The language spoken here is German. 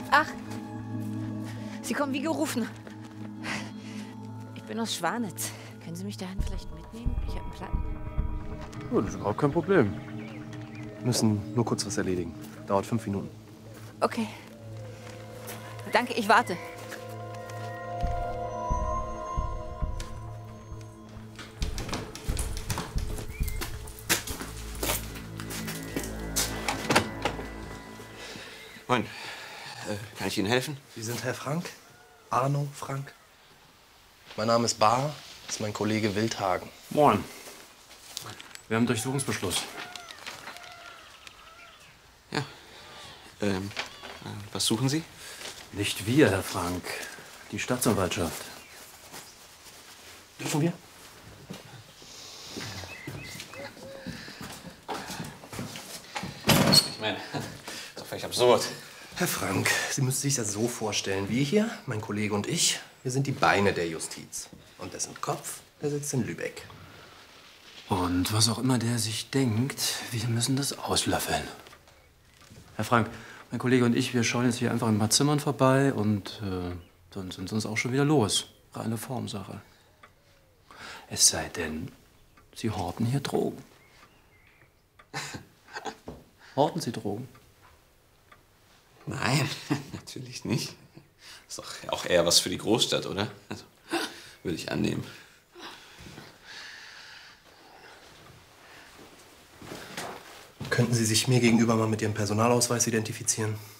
Ach, Sie kommen wie gerufen. Ich bin aus Schwanitz. Können Sie mich dahin vielleicht mitnehmen? Ich habe einen Platten. Oh, das ist überhaupt kein Problem. Wir müssen nur kurz was erledigen. Dauert 5 Minuten. Okay. Danke, ich warte. Moin. Kann ich Ihnen helfen? Sie sind Herr Frank? Arno Frank? Mein Name ist Bahr, das ist mein Kollege Wildhagen. Moin. Wir haben Durchsuchungsbeschluss. Ja. Was suchen Sie? Nicht wir, Herr Frank. Die Staatsanwaltschaft. Dürfen wir? Ich meine, das ist doch völlig absurd. Herr Frank, Sie müssen sich das so vorstellen. Wir hier, mein Kollege und ich, wir sind die Beine der Justiz. Und dessen Kopf, der sitzt in Lübeck. Und was auch immer der sich denkt, wir müssen das auslöffeln. Herr Frank, mein Kollege und ich, wir schauen jetzt hier einfach in ein paar Zimmern vorbei und dann sind sie uns auch schon wieder los. Reine Formsache. Es sei denn, Sie horten hier Drogen. Horten Sie Drogen? Nein, natürlich nicht. Ist doch auch eher was für die Großstadt, oder? Also, würde ich annehmen. Könnten Sie sich mir gegenüber mal mit Ihrem Personalausweis identifizieren?